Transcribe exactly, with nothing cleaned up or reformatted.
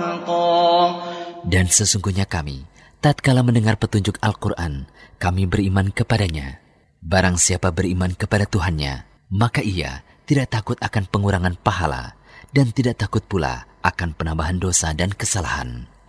رهقا. Dan sesungguhnya kami, tatkala mendengar petunjuk Al-Quran, kami beriman kepadanya. Barang siapa beriman kepada Tuhannya, maka ia tidak takut akan pengurangan pahala dan tidak takut pula akan penambahan dosa dan kesalahan.